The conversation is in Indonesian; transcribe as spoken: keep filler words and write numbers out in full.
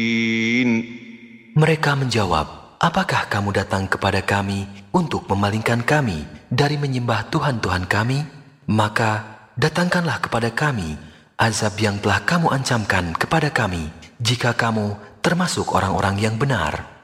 Mereka menjawab, apakah kamu datang kepada kami untuk memalingkan kami dari menyembah Tuhan-Tuhan kami? Maka datangkanlah kepada kami azab yang telah kamu ancamkan kepada kami jika kamu termasuk orang-orang yang benar.